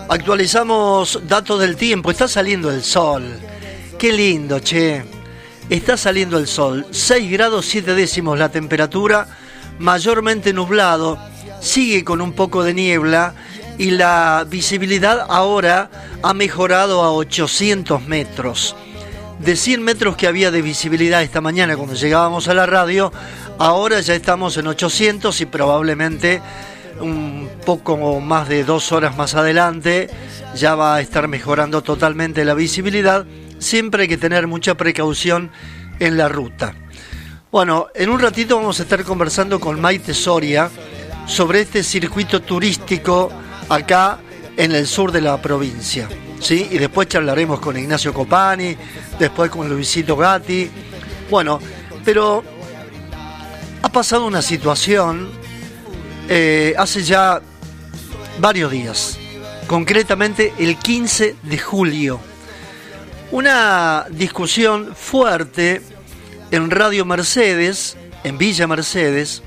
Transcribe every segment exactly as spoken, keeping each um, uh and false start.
Actualizamos datos del tiempo. Está saliendo el sol. Qué lindo, che. Está saliendo el sol. seis grados siete décimos la temperatura, mayormente nublado. Sigue con un poco de niebla y la visibilidad ahora ha mejorado a ochocientos metros. De cien metros que había de visibilidad esta mañana cuando llegábamos a la radio, ahora ya estamos en ochocientos y probablemente un poco más de dos horas más adelante ya va a estar mejorando totalmente la visibilidad. Siempre hay que tener mucha precaución en la ruta. Bueno, en un ratito vamos a estar conversando con Maite Soria sobre este circuito turístico acá en el sur de la provincia, ¿sí? Y después charlaremos con Ignacio Copani, después con Luisito Gatti. Bueno, pero ha pasado una situación eh, hace ya varios días, concretamente el quince de julio. Una discusión fuerte en Radio Mercedes, en Villa Mercedes,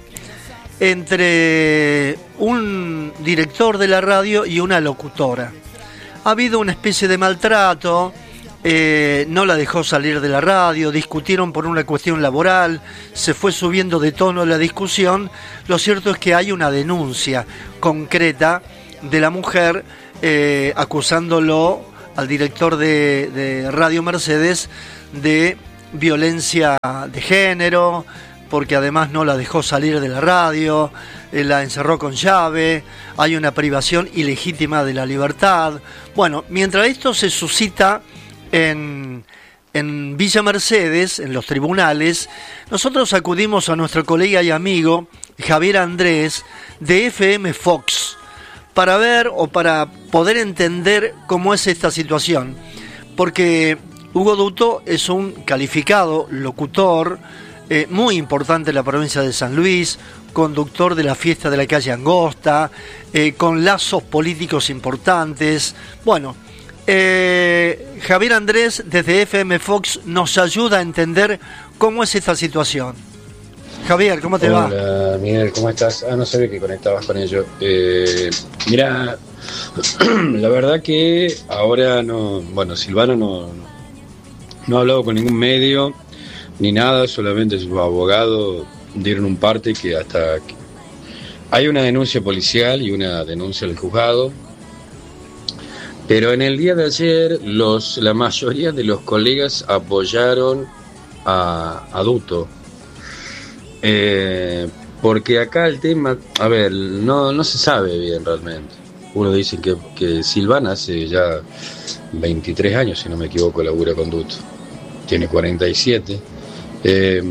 entre un director de la radio y una locutora. Ha habido una especie de maltrato, eh, no la dejó salir de la radio, discutieron por una cuestión laboral, se fue subiendo de tono la discusión. Lo cierto es que hay una denuncia concreta de la mujer eh, acusándolo al director de, de Radio Mercedes de violencia de género, porque además no la dejó salir de la radio, eh, la encerró con llave, hay una privación ilegítima de la libertad. Bueno, mientras esto se suscita en, en Villa Mercedes, en los tribunales, nosotros acudimos a nuestro colega y amigo Javier Andrés de F M Fox para ver o para poder entender cómo es esta situación, porque Hugo Duto es un calificado locutor, Eh, muy importante en la provincia de San Luis, conductor de la fiesta de la calle Angosta, eh, con lazos políticos importantes. Bueno, eh, Javier Andrés desde F M Fox nos ayuda a entender cómo es esta situación. Javier, ¿cómo te Hola, va? Hola, Miguel, ¿cómo estás? Ah, no sabía que conectabas con ello. Eh, mira, la verdad que ahora no, bueno, Silvano no, no ha hablado con ningún medio ni nada, solamente sus abogados dieron un parte que hasta que hay una denuncia policial y una denuncia del juzgado, pero en el día de ayer los la mayoría de los colegas apoyaron a, a Duto, eh, porque acá el tema, a ver, no, no se sabe bien realmente. Uno dice que, que Silvana hace ya veintitrés años, si no me equivoco, labura con Duto, tiene cuarenta y siete. Eh,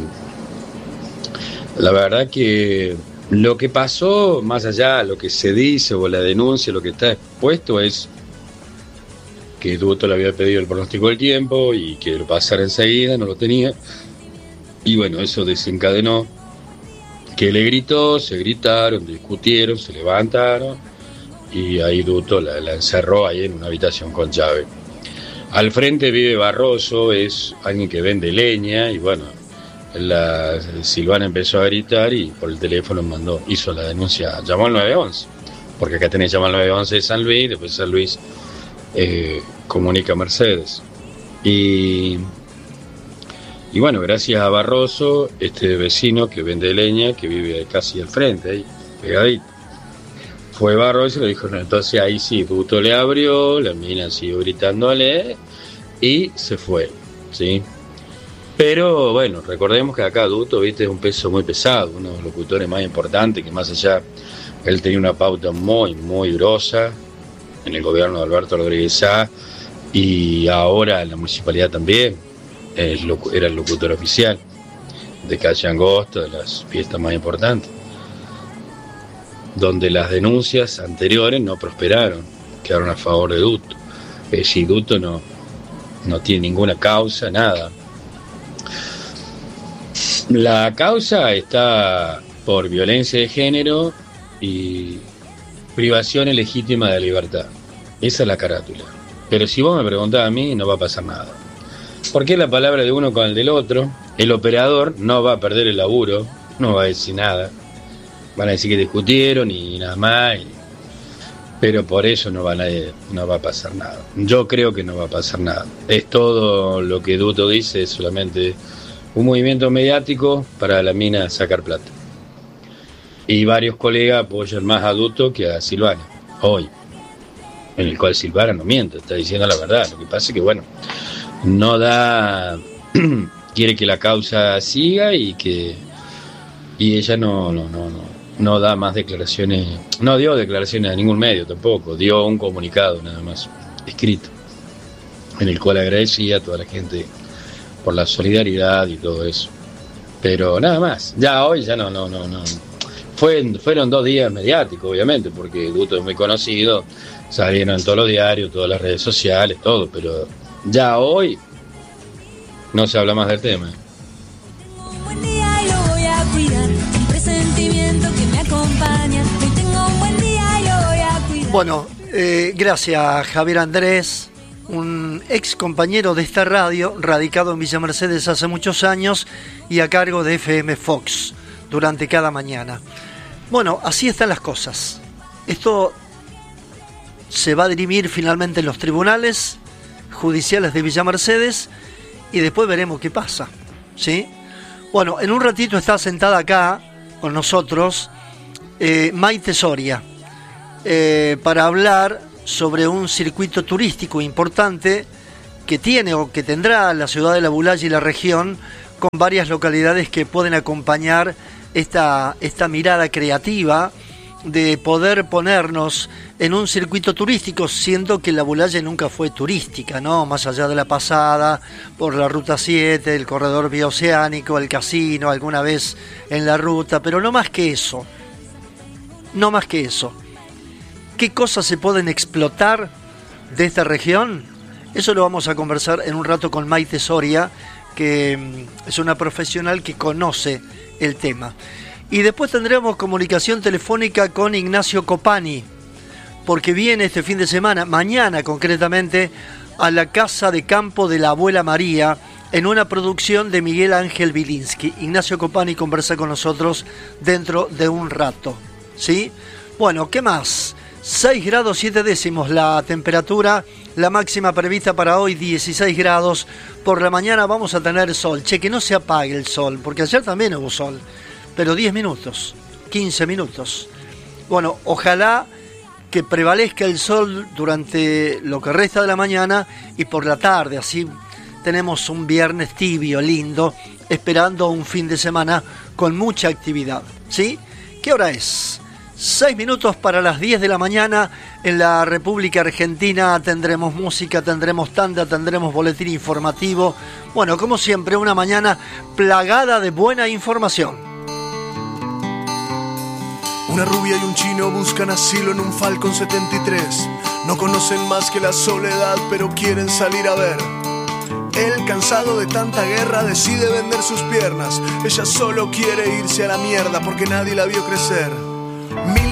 la verdad que lo que pasó, más allá de lo que se dice o la denuncia, lo que está expuesto es que Duto le había pedido el pronóstico del tiempo y que lo pasara enseguida, no lo tenía, y bueno, eso desencadenó que le gritó, se gritaron, discutieron, se levantaron y ahí Duto la, la encerró ahí en una habitación con llave. Al frente vive Barroso, es alguien que vende leña y bueno, la Silvana empezó a gritar y por el teléfono mandó, hizo la denuncia, llamó al nueve once, porque acá tenés que llamar al nueve once de San Luis, después San Luis eh, comunica a Mercedes. Y, y bueno, gracias a Barroso, este vecino que vende leña, que vive casi al frente, ahí, pegadito, fue Barroso y le dijo, no, entonces ahí sí, Duto le abrió, la mina siguió gritándole y se fue, ¿sí? Pero bueno, recordemos que acá Duto, viste, es un peso muy pesado, uno de los locutores más importantes, que más allá, él tenía una pauta muy, muy grosa en el gobierno de Alberto Rodríguez Sá y ahora en la municipalidad también, era el locutor oficial de calle Angosta, de las fiestas más importantes, donde las denuncias anteriores no prosperaron, quedaron a favor de Duto. Es decir, Duto no, no tiene ninguna causa, nada. La causa está por violencia de género y privación ilegítima de la libertad. Esa es la carátula. Pero si vos me preguntás a mí, no va a pasar nada. Porque la palabra de uno con el del otro, el operador no va a perder el laburo, no va a decir nada. Van a decir que discutieron y nada más. Y... pero por eso no va, a, no va a pasar nada. Yo creo que no va a pasar nada. Es todo lo que Duto dice, es solamente un movimiento mediático para la mina sacar plata. Y varios colegas apoyan más a Duto que a Silvana, hoy. En el cual Silvana no miente, está diciendo la verdad. Lo que pasa es que, bueno, no da... quiere que la causa siga y que... Y ella no, no, no, no, no da más declaraciones, no dio declaraciones a ningún medio tampoco, dio un comunicado nada más, escrito, en el cual agradecía a toda la gente por la solidaridad y todo eso. Pero nada más, ya hoy ya no, no, no, no. Fue, fueron dos días mediáticos, obviamente, porque Duto es muy conocido, salieron en todos los diarios, todas las redes sociales, todo, pero ya hoy no se habla más del tema. Bueno, eh, gracias Javier Andrés, un ex compañero de esta radio, radicado en Villa Mercedes hace muchos años y a cargo de F M Fox durante cada mañana. Bueno, así están las cosas. Esto se va a dirimir finalmente en los tribunales judiciales de Villa Mercedes y después veremos qué pasa, ¿sí? Bueno, en un ratito está sentada acá con nosotros eh, Maite Soria. Eh, para hablar sobre un circuito turístico importante que tiene o que tendrá la ciudad de La Bulaya y la región, con varias localidades que pueden acompañar esta, esta mirada creativa de poder ponernos en un circuito turístico, siendo que La Bulaya nunca fue turística, ¿no? Más allá de la pasada por la Ruta siete, el corredor bioceánico, el casino, alguna vez en la ruta, pero no más que eso, no más que eso. ¿Qué cosas se pueden explotar de esta región? Eso lo vamos a conversar en un rato con Maite Soria, que es una profesional que conoce el tema. Y después tendremos comunicación telefónica con Ignacio Copani, porque viene este fin de semana, mañana concretamente, a la Casa de Campo de la Abuela María, en una producción de Miguel Ángel Bilinsky. Ignacio Copani conversa con nosotros dentro de un rato, ¿sí? Bueno, ¿qué más? seis grados siete décimos la temperatura, la máxima prevista para hoy dieciséis grados. Por la mañana vamos a tener sol. Che, que no se apague el sol, porque ayer también hubo sol, pero diez minutos, quince minutos. Bueno, ojalá que prevalezca el sol durante lo que resta de la mañana y por la tarde, así tenemos un viernes tibio, lindo, esperando un fin de semana con mucha actividad, ¿sí? ¿Qué hora es? Seis minutos para las diez de la mañana en la República Argentina. Tendremos música, tendremos tanda, tendremos boletín informativo. Bueno, como siempre, una mañana plagada de buena información. Una rubia y un chino buscan asilo en un Falcon setenta y tres. No conocen más que la soledad, pero quieren salir a ver. Él, cansado de tanta guerra, decide vender sus piernas. Ella solo quiere irse a la mierda porque nadie la vio crecer. Miles